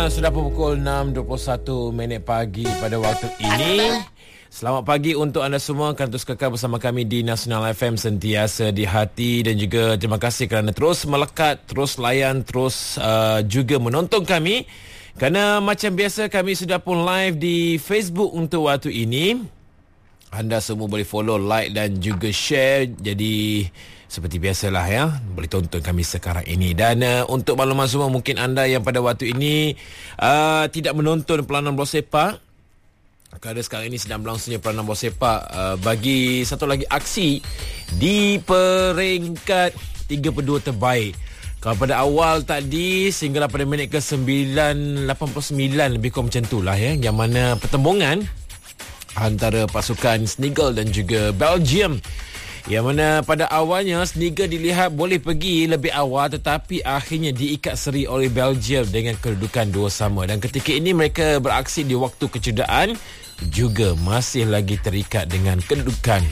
Sudah pukul 6.21 pagi pada waktu ini. Selamat pagi untuk anda semua. Akan terus kekal bersama kami di Nasional FM, sentiasa di hati. Dan juga terima kasih kerana terus melekat, terus layan, terus juga menonton kami. Kerana macam biasa kami sudah pun live di Facebook untuk waktu ini. Anda semua boleh follow, like dan juga share. Jadi seperti biasalah ya, boleh tonton kami sekarang ini. Dan untuk makluman semua, mungkin anda yang pada waktu ini tidak menonton peranan bola sepak, kerana sekarang ini sedang berlangsungnya peranan bola sepak bagi satu lagi aksi di peringkat 32 terbaik. Kalau pada awal tadi sehinggalah pada minit ke 9.89 lebih kurang macam itulah ya, yang mana pertembungan antara pasukan Senegal dan juga Belgium, yang mana pada awalnya Senegal dilihat boleh pergi lebih awal, tetapi akhirnya diikat seri oleh Belgium dengan kedudukan 2-2. Dan ketika ini mereka beraksi di waktu kecederaan, juga masih lagi terikat dengan kedudukan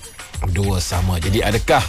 2-2. Jadi adakah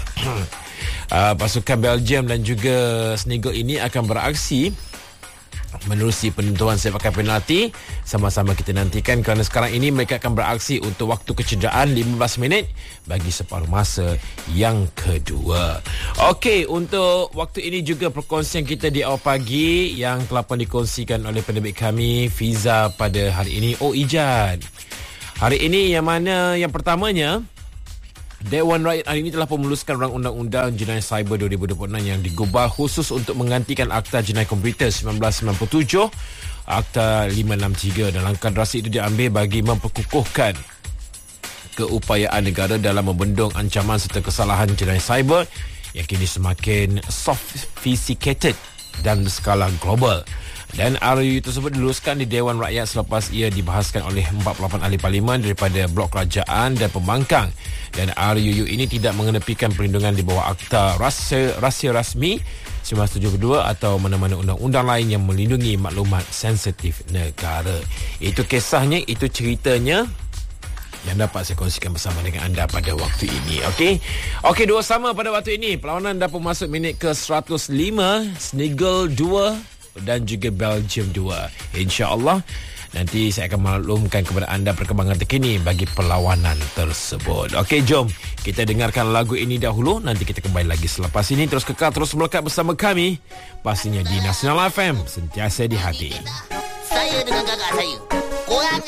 pasukan Belgium dan juga Senegal ini akan beraksi menerusi penentuan sepakan penalti? Sama-sama kita nantikan, kerana sekarang ini mereka akan beraksi untuk waktu kecederaan 15 minit bagi separuh masa yang kedua. Okey, untuk waktu ini juga perkongsian kita di awal pagi yang telah pun dikongsikan oleh penerbit kami Fiza pada hari ini. Ijad, hari ini yang mana yang pertamanya, Dewan Rakyat hari ini telah memuluskan rang undang-undang jenayah cyber 2026 yang digubah khusus untuk menggantikan Akta Jenayah Komputer 1997, Akta 563. Dan langkah drastik itu diambil bagi memperkukuhkan keupayaan negara dalam membendung ancaman serta kesalahan jenayah cyber yang kini semakin sophisticated dan berskala global. Dan RUU tersebut diluluskan di Dewan Rakyat selepas ia dibahaskan oleh 48 ahli parlimen daripada blok kerajaan dan pembangkang. Dan RUU ini tidak mengenepikan perlindungan di bawah Akta Rahsia Rasmi 1972 atau mana-mana undang-undang lain yang melindungi maklumat sensitif negara. Itu kisahnya, itu ceritanya yang dapat saya kongsikan bersama dengan anda pada waktu ini. Okey, 2-2 pada waktu ini. Perlawanan dapat masuk minit ke 105. Senegal 2 dan juga Belgium 2. InsyaAllah nanti saya akan maklumkan kepada anda perkembangan terkini bagi perlawanan tersebut. Okey, jom kita dengarkan lagu ini dahulu. Nanti kita kembali lagi selepas ini. Terus kekal, terus melekat bersama kami, pastinya di Nasional FM, sentiasa di hati. Saya dengan kakak saya, korang